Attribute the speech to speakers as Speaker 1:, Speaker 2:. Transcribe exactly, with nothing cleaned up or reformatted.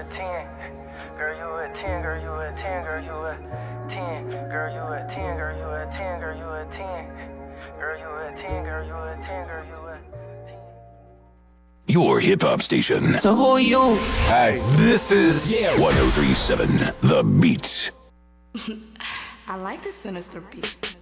Speaker 1: a ten. Girl, you a ten, girl, you a ten, girl, you a ten. Girl, you a ten, girl, you a ten, girl, you a ten. Girl, you a ten, girl, you a ten, girl, you a ten.
Speaker 2: Your hip hop station.
Speaker 3: So who are you?
Speaker 2: Hi, this is yeah. one oh three point seven The Beat.
Speaker 3: I like the sinister beat.